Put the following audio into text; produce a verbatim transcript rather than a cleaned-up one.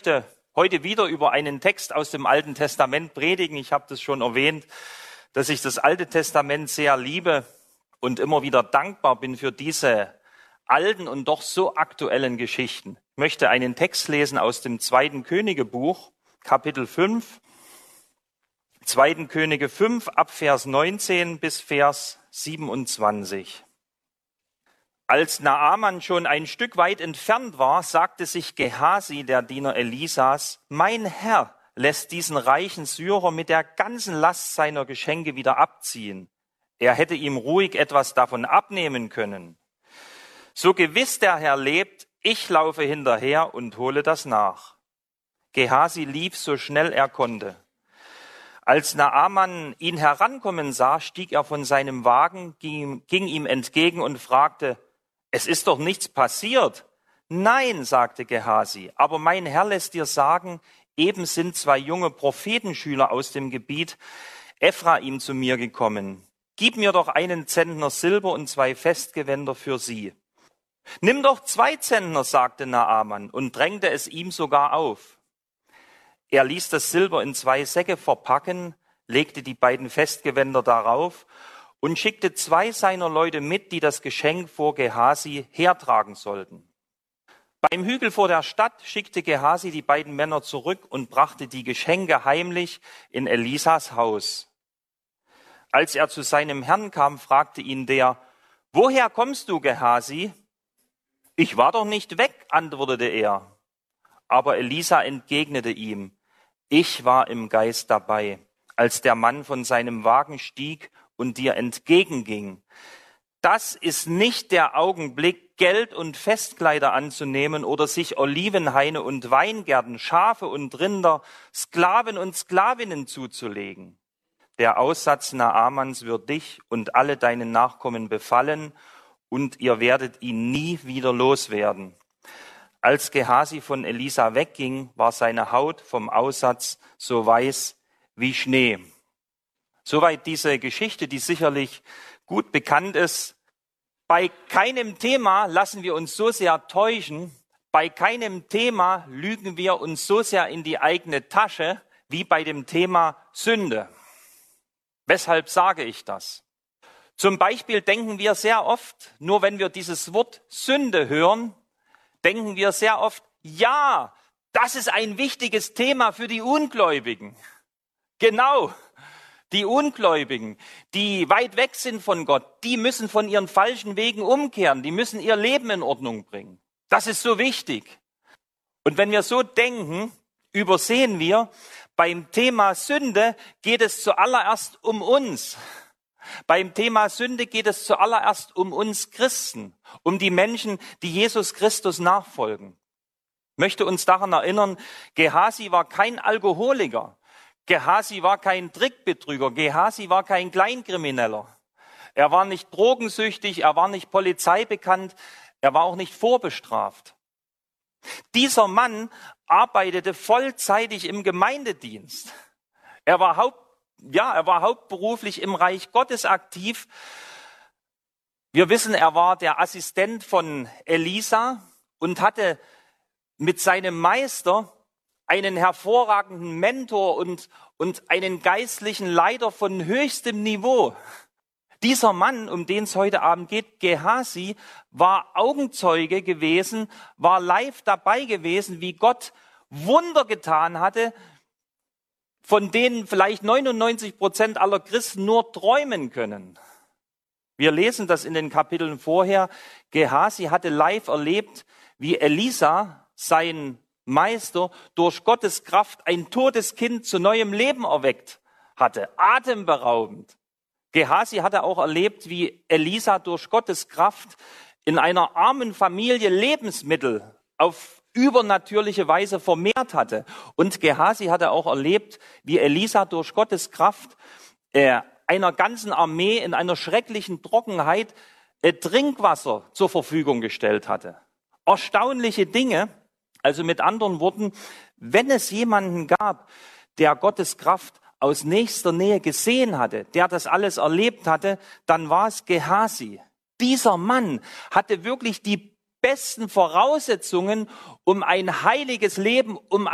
möchte heute wieder über einen Text aus dem Alten Testament predigen. Ich habe das schon erwähnt, dass ich das Alte Testament sehr liebe und immer wieder dankbar bin für diese alten und doch so aktuellen Geschichten. Ich möchte einen Text lesen aus dem zweiten Königebuch, Kapitel fünf. zweiten Könige fünf, ab Vers neunzehn bis Vers siebenundzwanzig. Als Naaman schon ein Stück weit entfernt war, sagte sich Gehasi, der Diener Elisas, mein Herr lässt diesen reichen Syrer mit der ganzen Last seiner Geschenke wieder abziehen. Er hätte ihm ruhig etwas davon abnehmen können. So gewiss der Herr lebt, ich laufe hinterher und hole das nach. Gehasi lief so schnell er konnte. Als Naaman ihn herankommen sah, stieg er von seinem Wagen, ging, ging ihm entgegen und fragte, es ist doch nichts passiert. Nein, sagte Gehasi, aber mein Herr lässt dir sagen, eben sind zwei junge Prophetenschüler aus dem Gebiet Ephraim zu mir gekommen. Gib mir doch einen Zentner Silber und zwei Festgewänder für sie. Nimm doch zwei Zentner, sagte Naaman und drängte es ihm sogar auf. Er ließ das Silber in zwei Säcke verpacken, legte die beiden Festgewänder darauf und schickte zwei seiner Leute mit, die das Geschenk vor Gehasi hertragen sollten. Beim Hügel vor der Stadt schickte Gehasi die beiden Männer zurück und brachte die Geschenke heimlich in Elisas Haus. Als er zu seinem Herrn kam, fragte ihn der, woher kommst du, Gehasi? Ich war doch nicht weg, antwortete er. Aber Elisa entgegnete ihm, ich war im Geist dabei, als der Mann von seinem Wagen stieg und dir entgegenging. Das ist nicht der Augenblick, Geld und Festkleider anzunehmen oder sich Olivenhaine und Weingärten, Schafe und Rinder, Sklaven und Sklavinnen zuzulegen. Der Aussatz Naamans wird dich und alle deine Nachkommen befallen und ihr werdet ihn nie wieder loswerden. Als Gehasi von Elisa wegging, war seine Haut vom Aussatz so weiß wie Schnee. Soweit diese Geschichte, die sicherlich gut bekannt ist. Bei keinem Thema lassen wir uns so sehr täuschen, bei keinem Thema lügen wir uns so sehr in die eigene Tasche wie bei dem Thema Sünde. Weshalb sage ich das? Zum Beispiel denken wir sehr oft, nur wenn wir dieses Wort Sünde hören, denken wir sehr oft, ja, das ist ein wichtiges Thema für die Ungläubigen. Genau, die Ungläubigen, die weit weg sind von Gott, die müssen von ihren falschen Wegen umkehren, die müssen ihr Leben in Ordnung bringen. Das ist so wichtig. Und wenn wir so denken, übersehen wir, beim Thema Sünde geht es zuallererst um uns. Beim Thema Sünde geht es zuallererst um uns Christen, um die Menschen, die Jesus Christus nachfolgen. Ich möchte uns daran erinnern, Gehasi war kein Alkoholiker. Gehasi war kein Trickbetrüger. Gehasi war kein Kleinkrimineller. Er war nicht drogensüchtig, er war nicht polizeibekannt, er war auch nicht vorbestraft. Dieser Mann arbeitete vollzeitig im Gemeindedienst. Er war Haupt Ja, er war hauptberuflich im Reich Gottes aktiv. Wir wissen, er war der Assistent von Elisa und hatte mit seinem Meister einen hervorragenden Mentor und, und einen geistlichen Leiter von höchstem Niveau. Dieser Mann, um den es heute Abend geht, Gehasi, war Augenzeuge gewesen, war live dabei gewesen, wie Gott Wunder getan hatte, von denen vielleicht neunundneunzig Prozent aller Christen nur träumen können. Wir lesen das in den Kapiteln vorher. Gehasi hatte live erlebt, wie Elisa, sein Meister, durch Gottes Kraft ein totes Kind zu neuem Leben erweckt hatte. Atemberaubend. Gehasi hatte auch erlebt, wie Elisa durch Gottes Kraft in einer armen Familie Lebensmittel auf übernatürliche Weise vermehrt hatte. Und Gehasi hatte auch erlebt, wie Elisa durch Gottes Kraft äh, einer ganzen Armee in einer schrecklichen Trockenheit äh, Trinkwasser zur Verfügung gestellt hatte. Erstaunliche Dinge. Also mit anderen Worten, wenn es jemanden gab, der Gottes Kraft aus nächster Nähe gesehen hatte, der das alles erlebt hatte, dann war es Gehasi. Dieser Mann hatte wirklich die besten Voraussetzungen, um ein heiliges Leben, um